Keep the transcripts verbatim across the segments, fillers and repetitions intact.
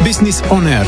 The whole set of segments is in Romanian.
Business On Air.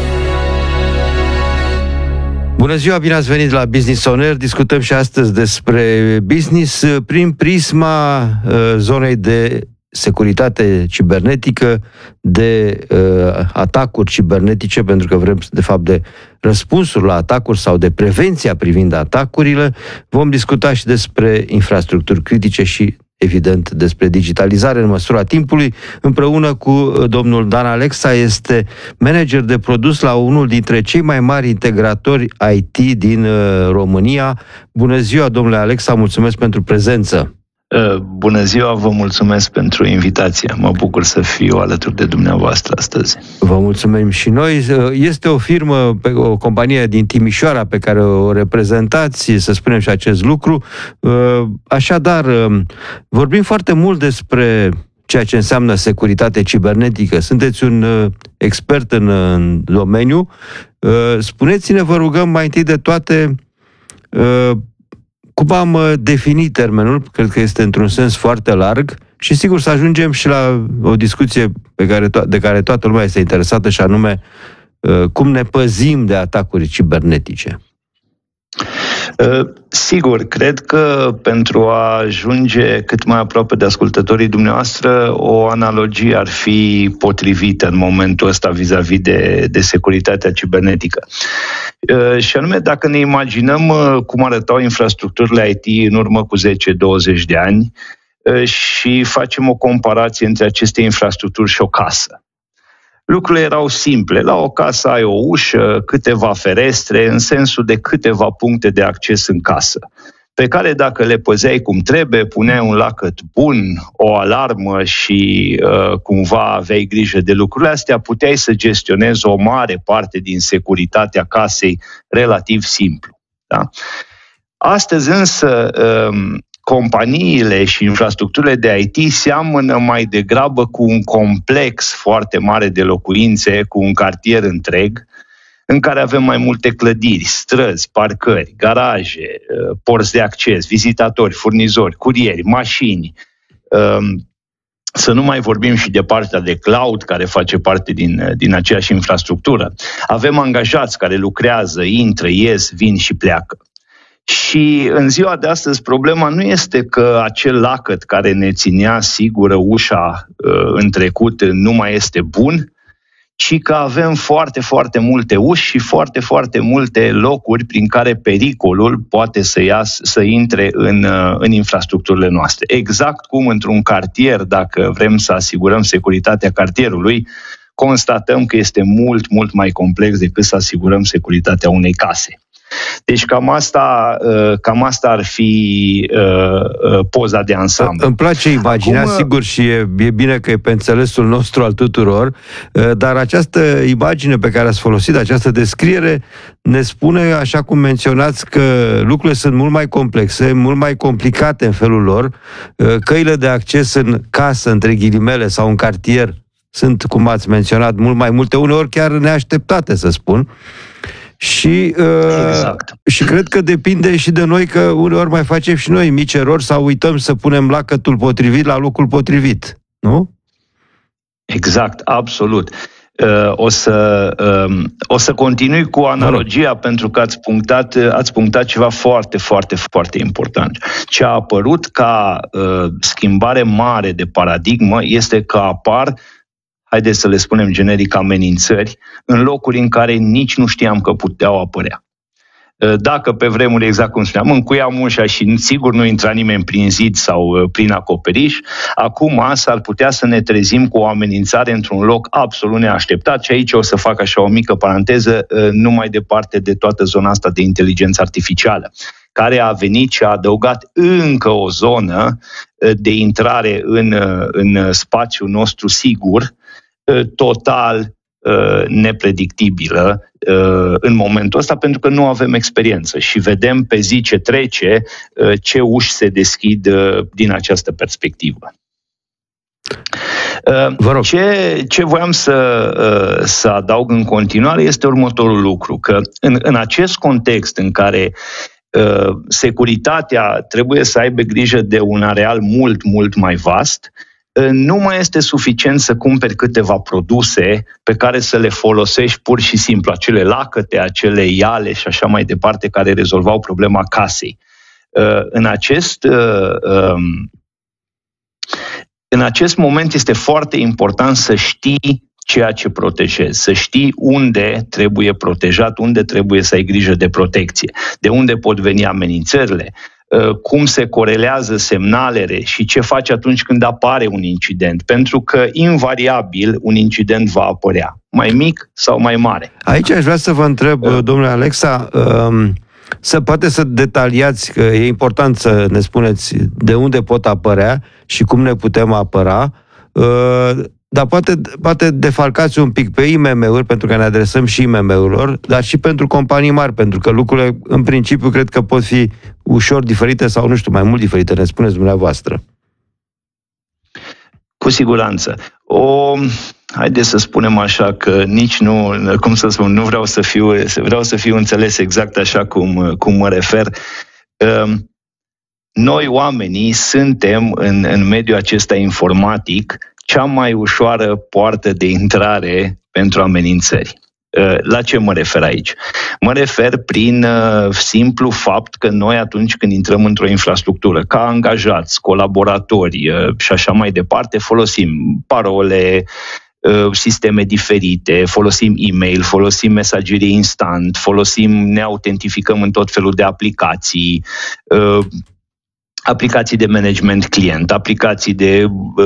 Bună ziua, bine ați venit la Business On Air. Discutăm și astăzi despre business prin prisma uh, zonei de securitate cibernetică, de uh, atacuri cibernetice, pentru că vrem, de fapt, de răspunsuri la atacuri sau de prevenția privind atacurile. Vom discuta și despre infrastructuri critice și, evident, despre digitalizare în măsura timpului. Împreună cu domnul Dan Alexa, este manager de produs la unul dintre cei mai mari integratori I T din uh, România. Bună ziua, domnule Alexa, mulțumesc pentru prezență. Bună ziua, vă mulțumesc pentru invitație. Mă bucur să fiu alături de dumneavoastră astăzi. Vă mulțumim și noi. Este o firmă, o companie din Timișoara pe care o reprezentați, să spunem și acest lucru. Așadar, vorbim foarte mult despre ceea ce înseamnă securitate cibernetică. Sunteți un expert în, în domeniu. Spuneți-ne, vă rugăm, mai întâi de toate, cum am definit termenul, cred că este într-un sens foarte larg și sigur să ajungem și la o discuție pe care to- de care toată lumea este interesată, și anume cum ne păzim de atacuri cibernetice. Sigur, cred că pentru a ajunge cât mai aproape de ascultătorii dumneavoastră, o analogie ar fi potrivită în momentul ăsta vis-a-vis de, de securitatea cibernetică. Și anume, dacă ne imaginăm cum arătau infrastructurile I T în urmă cu zece douăzeci de ani și facem o comparație între aceste infrastructuri și o casă. Lucrurile erau simple. La o casă ai o ușă, câteva ferestre, în sensul de câteva puncte de acces în casă, pe care dacă le păzeai cum trebuie, puneai un lacăt bun, o alarmă și uh, cumva aveai grijă de lucrurile astea, puteai să gestionezi o mare parte din securitatea casei relativ simplu. Da? Astăzi însă um, companiile și infrastructurile de I T seamănă mai degrabă cu un complex foarte mare de locuințe, cu un cartier întreg, în care avem mai multe clădiri, străzi, parcări, garaje, porți de acces, vizitatori, furnizori, curieri, mașini. Să nu mai vorbim și de partea de cloud, care face parte din, din aceeași infrastructură. Avem angajați care lucrează, intră, ies, vin și pleacă. Și în ziua de astăzi problema nu este că acel lacăt care ne ținea sigură ușa uh, în trecut nu mai este bun, ci că avem foarte, foarte multe uși și foarte, foarte multe locuri prin care pericolul poate să, ias, să intre în, uh, în infrastructurile noastre. Exact cum într-un cartier, dacă vrem să asigurăm securitatea cartierului, constatăm că este mult, mult mai complex decât să asigurăm securitatea unei case. Deci cam asta, cam asta ar fi uh, poza de ansamblu. Îmi place imaginea, Acum, sigur, și e, e bine că e pe înțelesul nostru al tuturor, dar această imagine pe care ați folosit, această descriere, ne spune, așa cum menționați, că lucrurile sunt mult mai complexe, mult mai complicate în felul lor, căile de acces în casă, între ghilimele, sau în cartier, sunt, cum ați menționat, mult mai multe, uneori chiar neașteptate, să spun. Și, uh, exact. și cred că depinde și de noi, că uneori mai facem și noi mici erori sau uităm să punem lacătul potrivit la locul potrivit, nu? Exact, absolut. Uh, o, să, uh, o să continui cu analogia, pentru că ați punctat, ați punctat ceva foarte, foarte, foarte important. Ce a apărut ca uh, schimbare mare de paradigmă este că apar, haideți să le spunem generic, amenințări în locuri în care nici nu știam că puteau apărea. Dacă pe vremuri, exact cum spuneam, încuiam ușa și sigur nu intra nimeni prin zid sau prin acoperiș, acum s-ar putea să ne trezim cu o amenințare într-un loc absolut neașteptat. Și aici o să fac așa o mică paranteză, nu mai departe de toată zona asta de inteligență artificială, care a venit și a adăugat încă o zonă de intrare în, în spațiul nostru sigur, total nepredictibilă în momentul ăsta, pentru că nu avem experiență și vedem pe zi ce trece ce uși se deschid din această perspectivă. Vă rog. Ce, ce voiam să, să adaug în continuare este următorul lucru, că în, în acest context în care securitatea trebuie să aibă grijă de un areal mult, mult mai vast, nu mai este suficient să cumperi câteva produse pe care să le folosești pur și simplu, acele lacăte, acele iale și așa mai departe, care rezolvau problema casei. În acest, în acest moment este foarte important să știi ceea ce protejezi, să știi unde trebuie protejat, unde trebuie să ai grijă de protecție, de unde pot veni amenințările, cum se corelează semnalele și ce faci atunci când apare un incident, pentru că invariabil un incident va apărea, mai mic sau mai mare. Aici aș vrea să vă întreb, uh. domnule Alexa, um, să poate să detaliați, că e important să ne spuneți de unde pot apărea și cum ne putem apăra, uh, dar poate, poate defalcați un pic pe I M M-uri, pentru că ne adresăm și I M M-urilor, dar și pentru companii mari, pentru că lucrurile, în principiu, cred că pot fi ușor diferite sau, nu știu, mai mult diferite, ne spuneți dumneavoastră. Cu siguranță. O, haideți să spunem așa că nici nu, cum să spun, nu vreau să fiu, vreau să fiu înțeles exact așa cum, cum mă refer. Noi, oamenii, suntem în, în mediul acesta informatic cea mai ușoară poartă de intrare pentru amenințări. La ce mă refer aici? Mă refer prin simplu fapt că noi, atunci când intrăm într-o infrastructură, ca angajați, colaboratori și așa mai departe, folosim parole, sisteme diferite, folosim e-mail, folosim mesagerie instant, folosim, ne autentificăm în tot felul de aplicații, aplicații de management client, aplicații de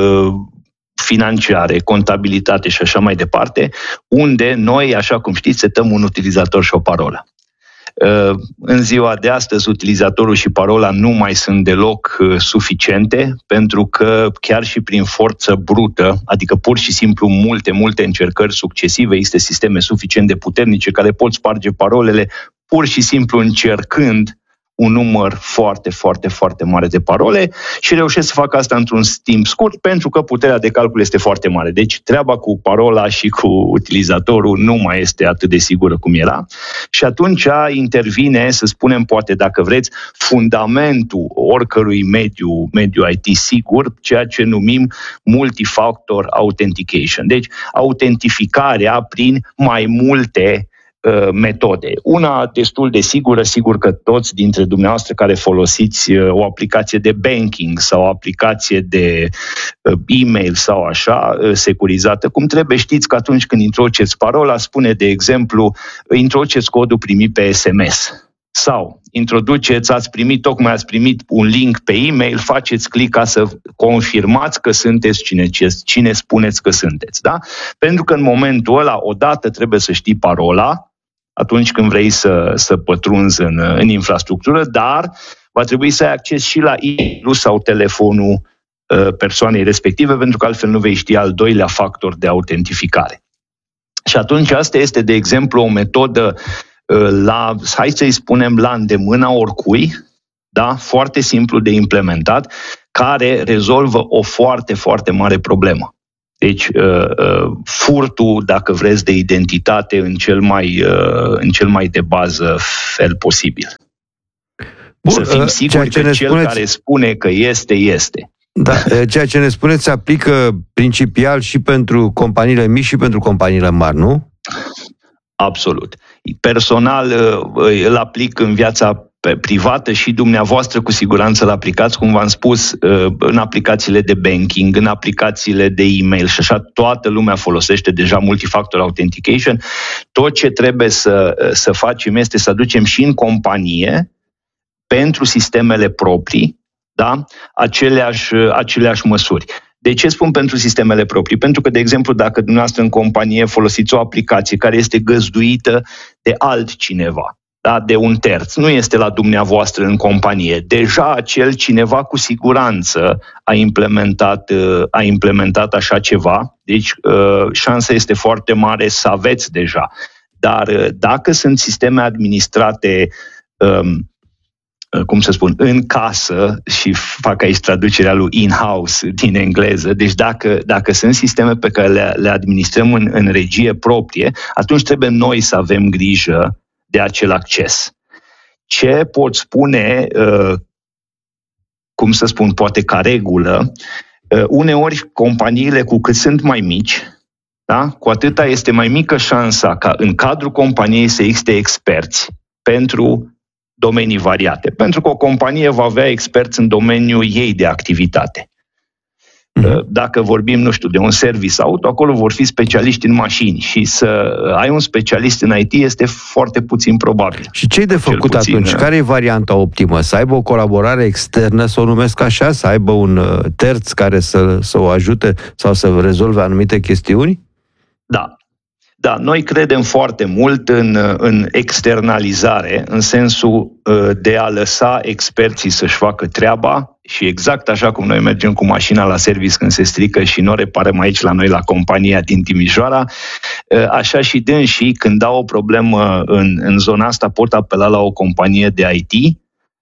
financiare, contabilitate și așa mai departe, unde noi, așa cum știți, setăm un utilizator și o parolă. În ziua de astăzi, utilizatorul și parola nu mai sunt deloc suficiente, pentru că chiar și prin forță brută, adică pur și simplu multe, multe încercări succesive, există sisteme suficient de puternice care pot sparge parolele pur și simplu încercând un număr foarte, foarte, foarte mare de parole și reușesc să fac asta într-un timp scurt, pentru că puterea de calcul este foarte mare. Deci treaba cu parola și cu utilizatorul nu mai este atât de sigură cum era și atunci intervine, să spunem, poate, dacă vreți, fundamentul oricărui mediu, mediu I T sigur, ceea ce numim multifactor authentication. Deci autentificarea prin mai multe metode. Una destul de sigură, sigur că toți dintre dumneavoastră care folosiți o aplicație de banking sau o aplicație de e-mail sau așa, securizată, cum trebuie, știți că atunci când introduceți parola, spune, de exemplu, introduceți codul primit pe S M S. Sau introduceți, ați primit, tocmai ați primit un link pe e-mail, faceți click ca să confirmați că sunteți cine, cine spuneți că sunteți. Da? Pentru că în momentul ăla, odată trebuie să știi parola, atunci când vrei să, să pătrunzi în, în infrastructură, dar va trebui să ai acces și la e-mail sau telefonul uh, persoanei respective, pentru că altfel nu vei ști al doilea factor de autentificare. Și atunci asta este, de exemplu, o metodă uh, la, hai să-i spunem, la îndemâna oricui, da? Foarte simplu de implementat, care rezolvă o foarte, foarte mare problemă. Deci, furtul, dacă vreți, de identitate în cel mai, în cel mai de bază fel posibil. Bun, să fim siguri că cel spuneți... care spune că este, este. Da, ceea ce ne spuneți se aplică principial și pentru companiile mici și pentru companiile mari, nu? Absolut. Personal îl aplic în viața privată și dumneavoastră cu siguranță l-aplicați, cum v-am spus, în aplicațiile de banking, în aplicațiile de e-mail și așa, toată lumea folosește deja multifactor authentication. Tot ce trebuie să, să facem este să aducem și în companie, pentru sistemele proprii, da, aceleași, aceleași măsuri. De ce spun pentru sistemele proprii? Pentru că, de exemplu, dacă dumneavoastră în companie folosiți o aplicație care este găzduită de altcineva, da, de un terț, nu este la dumneavoastră în companie, deja acel cineva cu siguranță a implementat, a implementat așa ceva, deci șansa este foarte mare să aveți deja. Dar dacă sunt sisteme administrate, cum să spun, în casă, și fac aici traducerea lui in-house din engleză, deci dacă, dacă sunt sisteme pe care le, le administrăm în, în regie proprie, atunci trebuie noi să avem grijă de acel acces. Ce pot spune, uh, cum să spun, poate ca regulă, Uneori, companiile, cu cât sunt mai mici, da, cu atâta este mai mică șansa ca în cadrul companiei să existe experți pentru domenii variate. Pentru că o companie va avea experți în domeniul ei de activitate. Dacă vorbim, nu știu, de un service auto, acolo vor fi specialiști în mașini și să ai un specialist în I T este foarte puțin probabil. Și ce-i de făcut puțin, atunci? Care e varianta optimă? Să aibă o colaborare externă, să o numesc așa? Să aibă un terț care să, să o ajute sau să rezolve anumite chestiuni? Da. Da, noi credem foarte mult în, în externalizare, în sensul de a lăsa experții să-și facă treaba și exact așa cum noi mergem cu mașina la service când se strică și nu o reparăm aici la noi la compania din Timișoara, așa și dânsii când dau o problemă în, în zona asta pot apela la o companie de I T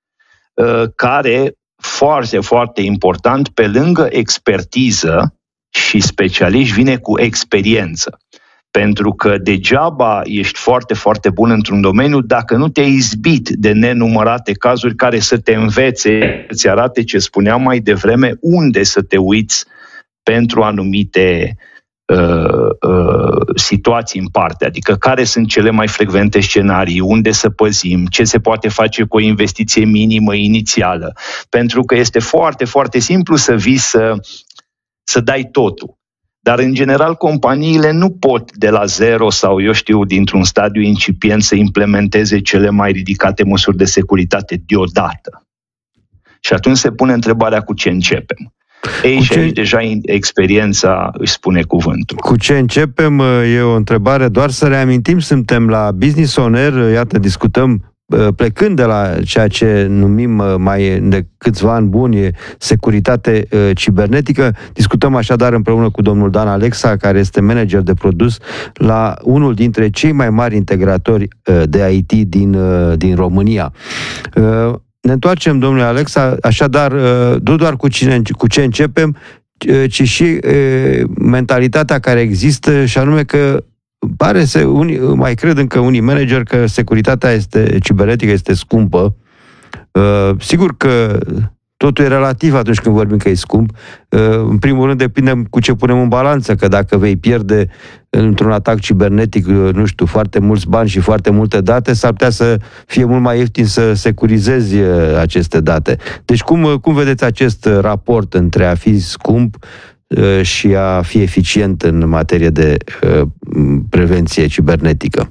care, foarte, foarte important, pe lângă expertiză și specialiști, vine cu experiență. Pentru că degeaba ești foarte, foarte bun într-un domeniu dacă nu te-ai izbit de nenumărate cazuri care să te învețe, să-ți arate ce spuneam mai devreme, unde să te uiți pentru anumite uh, uh, situații în parte. Adică care sunt cele mai frecvente scenarii, unde să păzim, ce se poate face cu o investiție minimă inițială. Pentru că este foarte, foarte simplu să vii să, să dai totul. Dar, în general, companiile nu pot de la zero sau, eu știu, dintr-un stadiu incipient să implementeze cele mai ridicate măsuri de securitate deodată. Și atunci se pune întrebarea cu ce începem. Ei, și aici deja experiența își spune cuvântul. Cu ce începem e o întrebare, doar să reamintim, suntem la Business On Air, iată, discutăm plecând de la ceea ce numim mai de câțiva ani buni securitate cibernetică. Discutăm așadar împreună cu domnul Dan Alexa, care este manager de produs la unul dintre cei mai mari integratori de I T din, din România. Ne întoarcem, domnule Alexa, așadar, nu doar cu, cine, cu ce începem, ci și mentalitatea care există, și anume că pare să unii, mai cred încă unii manageri că securitatea este, cibernetică este scumpă. Uh, sigur că totul e relativ atunci când vorbim că e scump. Uh, în primul rând depinde cu ce punem în balanță, că dacă vei pierde într-un atac cibernetic, nu știu, foarte mulți bani și foarte multe date, s-ar putea să fie mult mai ieftin să securizezi aceste date. Deci cum, cum vedeți acest raport între a fi scump și a fi eficient în materie de uh, prevenție cibernetică?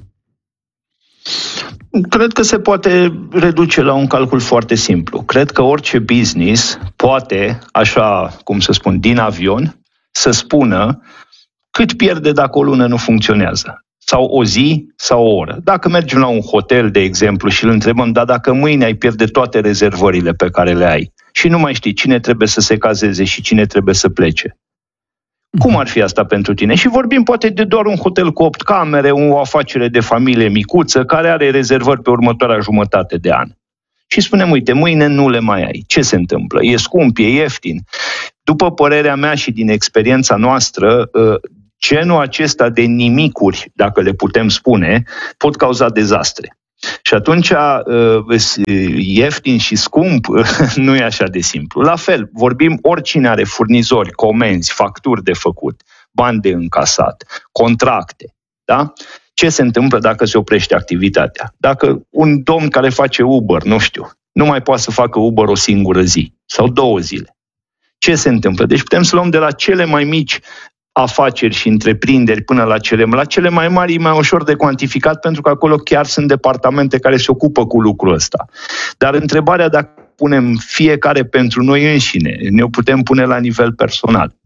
Cred că se poate reduce la un calcul foarte simplu. Cred că orice business poate, așa cum să spun, din avion, să spună cât pierde dacă o lună nu funcționează. Sau o zi, sau o oră. Dacă mergem la un hotel, de exemplu, și îl întrebăm, dar dacă mâine ai pierde toate rezervările pe care le ai și nu mai știi cine trebuie să se cazeze și cine trebuie să plece, cum ar fi asta pentru tine? Și vorbim poate de doar un hotel cu opt camere, o afacere de familie micuță, care are rezervări pe următoarea jumătate de an. Și spunem, uite, mâine nu le mai ai. Ce se întâmplă? E scump, e ieftin? După părerea mea și din experiența noastră, genul acesta de nimicuri, dacă le putem spune, pot cauza dezastre. Și atunci, ieftin și scump nu e așa de simplu. La fel, vorbim oricine are furnizori, comenzi, facturi de făcut, bani de încasat, contracte. Da? Ce se întâmplă dacă se oprește activitatea? Dacă un domn care face Uber, nu știu, nu mai poate să facă Uber o singură zi sau două zile. Ce se întâmplă? Deci putem să luăm de la cele mai mici afaceri și întreprinderi până la cele, la cele mai mari, e mai ușor de cuantificat, pentru că acolo chiar sunt departamente care se ocupă cu lucrul ăsta. Dar întrebarea, dacă punem fiecare pentru noi înșine, ne-o putem pune la nivel personal.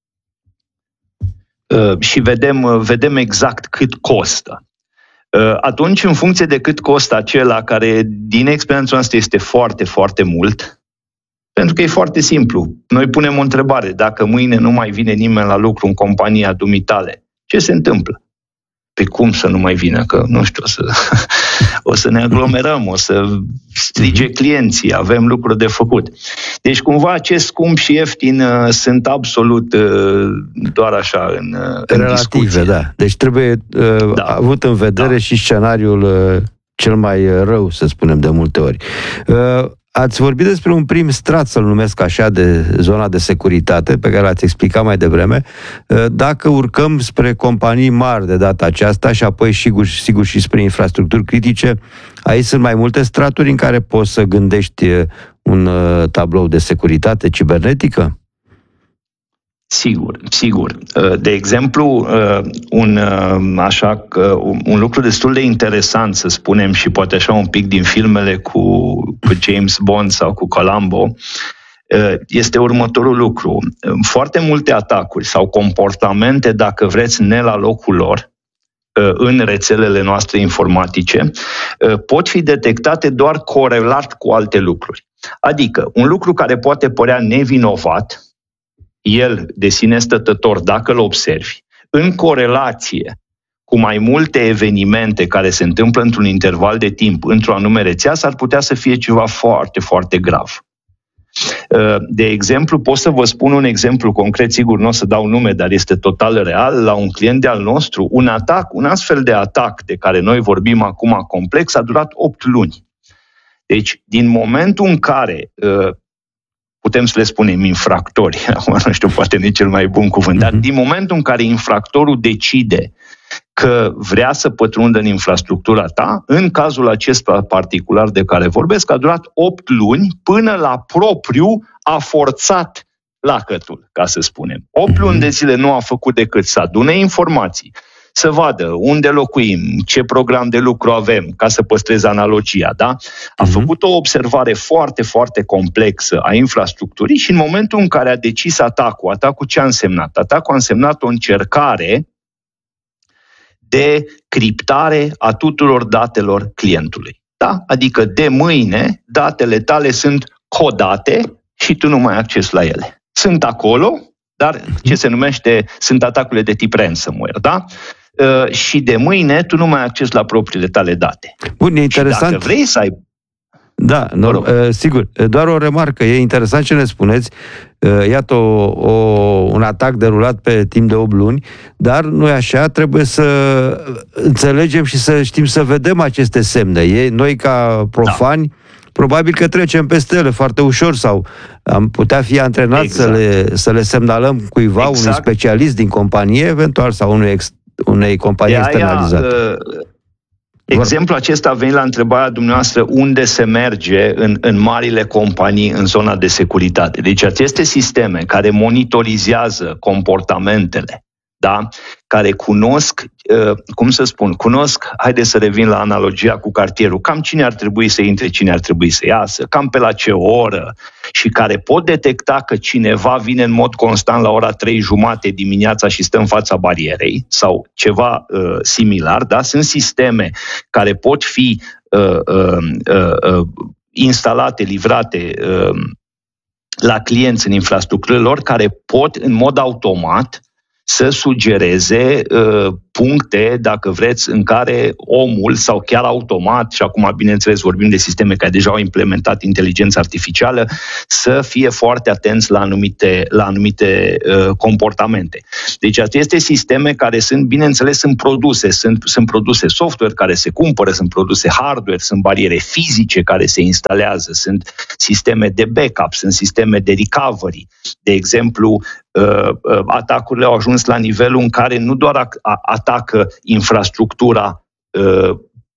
Uh, și vedem, vedem exact cât costă. Uh, atunci, în funcție de cât costă acela, care din experiența noastră este foarte, foarte mult, pentru că e foarte simplu. Noi punem o întrebare. Dacă mâine nu mai vine nimeni la lucru în compania dumitale, ce se întâmplă? Pe cum să nu mai vină? Că, nu știu, o să, o să ne aglomerăm, o să strige clienții, avem lucruri de făcut. Deci, cumva, acest scump și ieftin uh, sunt absolut uh, doar așa în, uh, în relative, discuție. Da. Deci trebuie uh, da. avut în vedere da. și scenariul uh, cel mai rău, să spunem de multe ori. Uh, ați vorbit despre un prim strat, să-l numesc așa, de zona de securitate, pe care l-ați explicat mai devreme. Dacă urcăm spre companii mari de data aceasta și apoi, sigur, sigur și spre infrastructuri critice, aici sunt mai multe straturi în care poți să gândești un tablou de securitate cibernetică? Sigur, sigur. De exemplu, un, așa, un lucru destul de interesant, să spunem, și poate așa un pic din filmele cu, cu James Bond sau cu Columbo, este următorul lucru. Foarte multe atacuri sau comportamente, dacă vreți, ne la locul lor, în rețelele noastre informatice, pot fi detectate doar corelat cu alte lucruri. Adică, un lucru care poate părea nevinovat, el de sine stătător, dacă îl observi, în corelație cu mai multe evenimente care se întâmplă într-un interval de timp, într-o anume rețea, s-ar putea să fie ceva foarte, foarte grav. De exemplu, pot să vă spun un exemplu concret, sigur nu o să dau nume, dar este total real, la un client de-al nostru, un atac, un astfel de atac de care noi vorbim acum complex, a durat opt luni. Deci, din momentul în care putem să le spunem infractori, nu știu, poate nici cel mai bun cuvânt, dar din momentul în care infractorul decide că vrea să pătrundă în infrastructura ta, în cazul acesta particular de care vorbesc, a durat opt luni până la propriu a forțat lacătul, ca să spunem. opt luni de zile nu a făcut decât să adune informații, să vadă unde locuim, ce program de lucru avem, ca să păstrez analogia, da? A uh-huh. făcut o observare foarte, foarte complexă a infrastructurii și în momentul în care a decis atacul, atacul ce a însemnat? Atacul a însemnat o încercare de criptare a tuturor datelor clientului. Da? Adică de mâine datele tale sunt codate și tu nu mai ai acces la ele. Sunt acolo, dar ce se numește, sunt atacurile de tip ransomware, da? Uh, și de mâine tu nu mai ai acces la propriile tale date. Bun, e interesant. Și dacă vrei să ai... Da, nu, uh, sigur. Doar o remarcă. E interesant ce ne spuneți. Uh, iată o, o, un atac derulat pe timp de opt luni, dar nu e așa. Trebuie să înțelegem și să știm să vedem aceste semne. E, noi, ca profani, da. probabil că trecem peste ele foarte ușor sau am putea fi antrenați exact. să, le, să le semnalăm cuiva, exact. unui specialist din companie, eventual, sau unui ex, unei companii de externalizate. Aia, uh... Exemplul acesta a venit la întrebarea dumneavoastră unde se merge în, în marile companii în zona de securitate. Deci aceste sisteme care monitorizează comportamentele, da? Care cunosc, uh, cum să spun, cunosc, haideți să revin la analogia cu cartierul, cam cine ar trebui să intre, cine ar trebui să iasă, cam pe la ce oră, și care pot detecta că cineva vine în mod constant la ora trei jumate dimineața și stă în fața barierei sau ceva uh, similar, da? Sunt sisteme care pot fi uh, uh, uh, instalate, livrate uh, la clienți în infrastructurile lor, care pot în mod automat să sugereze uh, puncte, dacă vreți, în care omul, sau chiar automat, și acum, bineînțeles, vorbim de sisteme care deja au implementat inteligența artificială, să fie foarte atenți la anumite, la anumite uh, comportamente. Deci aceste sisteme care sunt, bineînțeles, sunt produse, sunt, sunt produse software care se cumpără, sunt produse hardware, sunt bariere fizice care se instalează, sunt sisteme de backup, sunt sisteme de recovery. De exemplu, uh, uh, atacurile au ajuns la nivelul în care nu doar a, a, atacă infrastructura uh,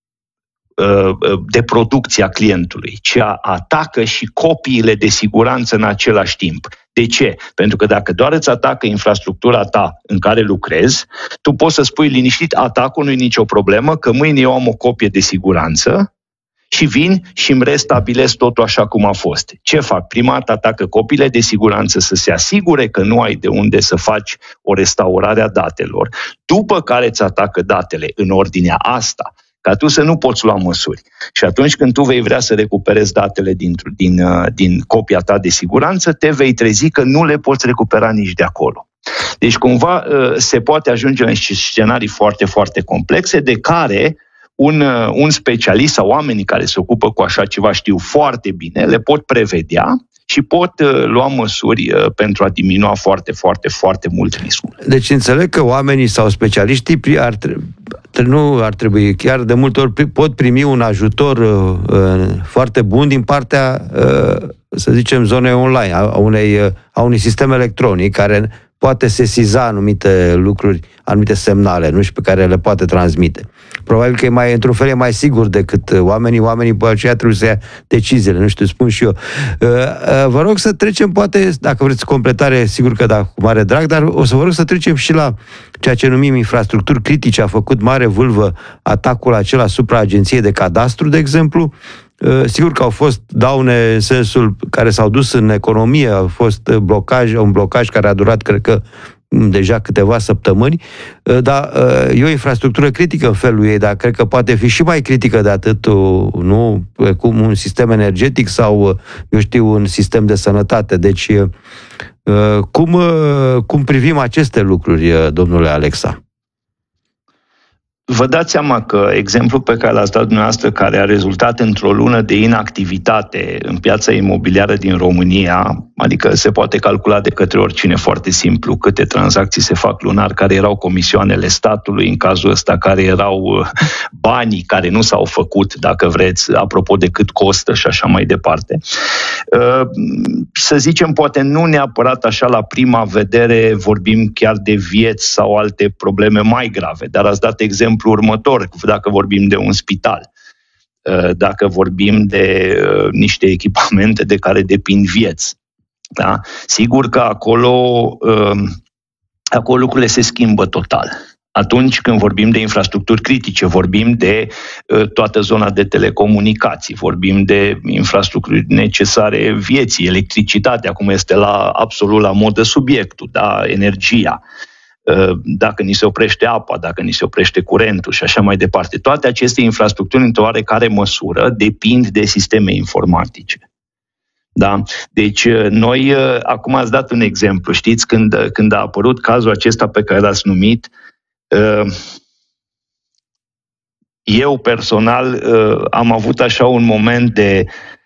uh, de producție a clientului, ci atacă și copiile de siguranță în același timp. De ce? Pentru că dacă doar îți atacă infrastructura ta în care lucrezi, tu poți să spui liniștit, atacul nu e nicio problemă, că mâine eu am o copie de siguranță și vin și îmi restabilesc totul așa cum a fost. Ce fac? Prima dată atacă copiile de siguranță să se asigure că nu ai de unde să faci o restaurare a datelor, după care îți atacă datele în ordinea asta, ca tu să nu poți lua măsuri. Și atunci când tu vei vrea să recuperezi datele din, din, din copia ta de siguranță, te vei trezi că nu le poți recupera nici de acolo. Deci cumva se poate ajunge la scenarii foarte, foarte complexe, de care Un, un specialist sau oamenii care se ocupă cu așa ceva știu foarte bine, le pot prevedea și pot uh, lua măsuri uh, pentru a diminua foarte, foarte, foarte mult riscul. Deci înțeleg că oamenii sau specialiștii ar nu ar trebui, chiar de multe ori pot primi un ajutor uh, foarte bun din partea, uh, să zicem, zonei online, a, unei, uh, a unui sistem electronic care poate sesiza anumite lucruri, anumite semnale, nu știu, pe care le poate transmite. Probabil că e mai, într-un fel, e mai sigur decât oamenii. Oamenii, pe aceea, trebuie să ia deciziile, nu știu, spun și eu. Vă rog să trecem, poate, dacă vreți completare, sigur că da, cu mare drag, dar o să vă rog să trecem și la ceea ce numim infrastructuri critice. A făcut mare vâlvă atacul acela asupra Agenției de Cadastru, de exemplu. Sigur că au fost daune în sensul care s-au dus în economie, a fost blocaj, un blocaj care a durat, cred că, deja câteva săptămâni, dar e o infrastructură critică în felul ei, dar cred că poate fi și mai critică de atât, nu, cum un sistem energetic sau, eu știu, un sistem de sănătate. Deci, cum, cum privim aceste lucruri, domnule Alexa? Vă dați seama că exemplul pe care l-ați dat dumneavoastră, care a rezultat într-o lună de inactivitate în piața imobiliară din România, adică se poate calcula de către oricine foarte simplu câte tranzacții se fac lunar, care erau comisioanele statului în cazul ăsta, care erau banii care nu s-au făcut, dacă vreți, apropo de cât costă și așa mai departe. Să zicem, poate nu neapărat așa la prima vedere vorbim chiar de vieți sau alte probleme mai grave, dar ați dat exemplu următor, dacă vorbim de un spital, dacă vorbim de niște echipamente de care depind vieți. Da? Sigur că acolo, acolo lucrurile se schimbă total. Atunci când vorbim de infrastructuri critice, vorbim de toată zona de telecomunicații, vorbim de infrastructuri necesare vieții, electricitatea, cum este la absolut la modă subiectul, da? Energia. Dacă ni se oprește apa, dacă ni se oprește curentul și așa mai departe. Toate aceste infrastructuri, într-o oarecare măsură, depind de sisteme informatice. Da? Deci, noi, acum ați dat un exemplu, știți, când, când a apărut cazul acesta pe care l-ați numit, eu personal am avut așa un moment de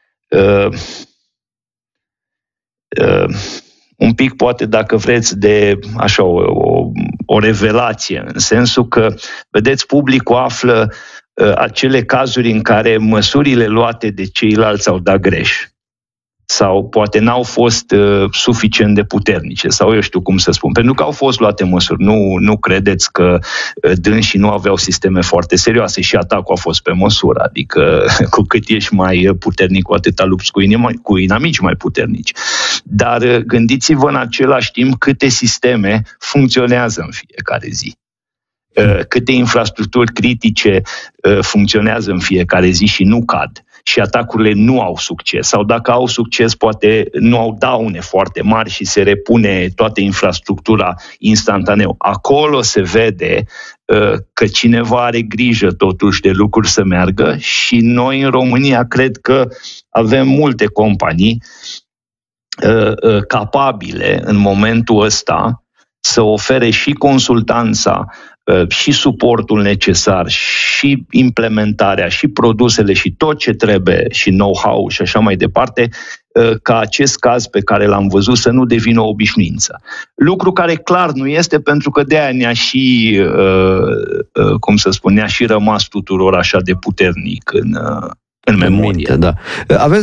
un pic, poate, dacă vreți, de așa o, o, o revelație, în sensul că, vedeți, publicul află uh, acele cazuri în care măsurile luate de ceilalți au dat greș sau poate n-au fost uh, suficient de puternice, sau eu știu cum să spun, pentru că au fost luate măsuri. Nu, nu credeți că uh, dânsii nu aveau sisteme foarte serioase și atacul a fost pe măsură, adică cu cât ești mai puternic, cu atâta lupți cu, inima, cu inamici mai puternici. Dar uh, gândiți-vă în același timp câte sisteme funcționează în fiecare zi. Uh, câte infrastructuri critice uh, funcționează în fiecare zi și nu cad. Și atacurile nu au succes. Sau dacă au succes, poate nu au daune foarte mari și se repune toată infrastructura instantaneu. Acolo se vede uh, că cineva are grijă totuși de lucruri să meargă și noi în România cred că avem multe companii uh, uh, capabile în momentul ăsta să ofere și consultanța și suportul necesar, și implementarea, și produsele, și tot ce trebuie, și know-how și așa mai departe, ca acest caz pe care l-am văzut să nu devină o obișnuință. Lucru care clar nu este, pentru că de-aia ne-a și, cum să spun, ne-a și rămas tuturor așa de puternic în, în memorie. Da. Aveți